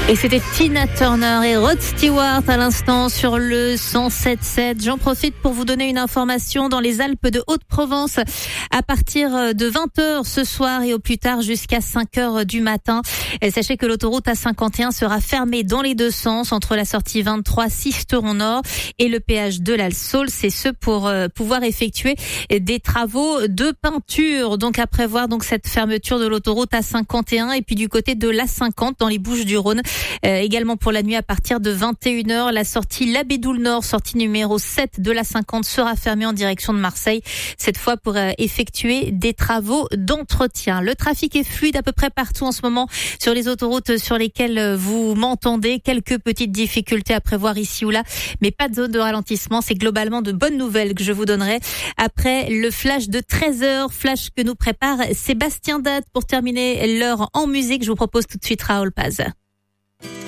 Et c'était Tina Turner et Rod Stewart à l'instant sur le 107.7. J'en profite pour vous donner une information dans les Alpes de Haute-Provence à partir de 20h ce soir et au plus tard jusqu'à 5h du matin. Et sachez que l'autoroute A51 sera fermée dans les deux sens entre la sortie 23 Sisteron Nord et le péage de l'Alsaule. C'est ce pour pouvoir effectuer des travaux de peinture. Donc à prévoir donc cette fermeture de l'autoroute A51 et puis du côté de l'A50 dans les Bouches-du-Rhône. Également pour la nuit à partir de 21h, la sortie Labédoul Nord, sortie numéro 7 de la 50 sera fermée en direction de Marseille. Cette fois pour effectuer des travaux d'entretien. Le trafic est fluide à peu près partout en ce moment sur les autoroutes sur lesquelles vous m'entendez. Quelques petites difficultés à prévoir ici ou là, mais pas de zone de ralentissement. C'est globalement de bonnes nouvelles que je vous donnerai après le flash de 13h, flash que nous prépare Sébastien Date pour terminer l'heure en musique. Je vous propose tout de suite Raoul Paz.